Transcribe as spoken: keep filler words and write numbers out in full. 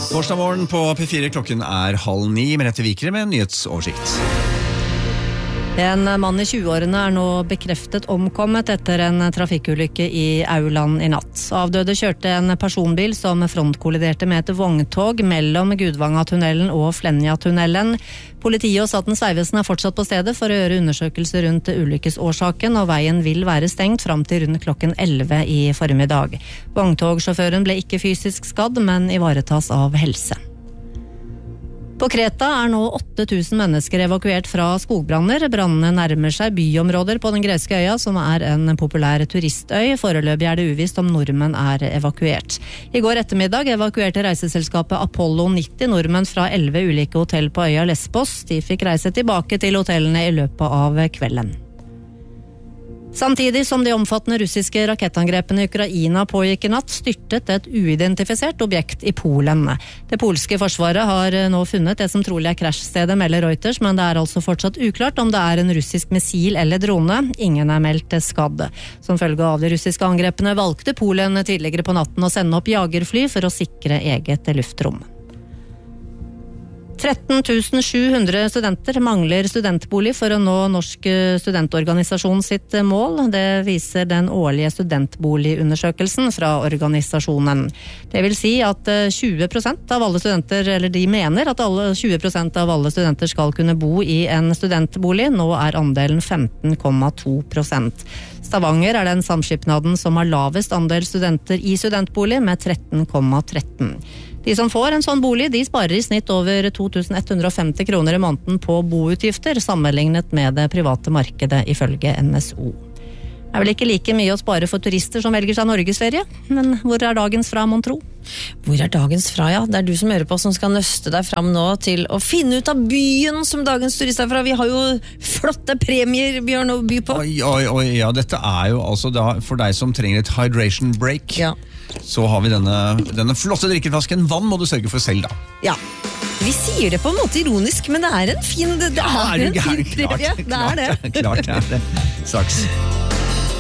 Torsdag morgen på P fire, klokken er halv ni, med Rette Vikere med en nyhetsoversikt. En mann i tjueårene er nå bekreftet omkommet etter en trafikkulykke i Auland i natt. Avdøde kjørte en personbil som frontkolliderte med et vogntog mellom Gudvangatunnelen og Flenjatunnelen. Politiet og Statens vegvesen er fortsatt på stedet for å gjøre undersøkelser rundt ulykkesårsaken, og veien vil være stengt fram til rundt klokken elleve i formiddag. Vogntogsjåføren ble ikke fysisk skadd, men ivaretas av helse. På Kreta er nå åtte tusen mennesker evakuert fra skogbranner. Brannene nærmer seg byområder på den greske øya, som er en populær turistøy. Foreløpig er det uvisst om nordmenn er evakuert. I går ettermiddag evakuerte reiseselskapet Apollo nitti nordmenn fra elleve ulike hotell på øya Lesbos. De fikk reise tilbake til hotellene i løpet av kvelden. Samtidig som de omfattende russiske rakettangrepene i Ukraina pågikk i natt, styrtet et uidentifisert objekt i Polen. Det polske forsvaret har nå funnet det som trolig er krasjstedet, melder Reuters, men det er altså fortsatt uklart om det er en russisk missil eller drone. Ingen er meldt skadd. Som følge av de russiske angrepene valgte Polen tidligere på natten å sende opp jagerfly for å sikre eget luftrom. tretten tusen sju hundre studenter mangler studentbolig for å nå Norsk studentorganisasjon sitt mål. Det viser den årlige studentboligundersøkelsen fra organisasjonen. Det vil si at tjue prosent av alle studenter, eller de mener at alle tjue prosent av alle studenter skal kunne bo i en studentbolig. Nå er andelen femten komma to prosent. Stavanger er den samskipnaden som har lavest andel studenter i studentbolig, med tretten komma tretten. De som får en sånn bolig, de sparer i snitt over to tusen ett hundre og femti kroner i måneden på boutgifter, sammenlignet med det private markedet, ifølge N S O. Det er vel ikke like mye å spare for turister som velger seg norgesferie, men hvor er dagens fra, mon tro? Hvor er dagens fra, ja? Det er du som hører på som skal nøste deg fram nå til å finne ut av byen som dagens turist er fra. Vi har jo flotte premier, Bjørn, å by på. Oi, oi, oi, ja, dette er jo altså da, for deg som trenger et hydration break, ja. Så har vi denne, denne flotte drikkeflasken. Vann må du sørge for selv da. Ja, vi sier det på en måte ironisk, men det er en fin, det, det ja, er en er fin premie. Klart, det er det. Klart, klart er det. Straks.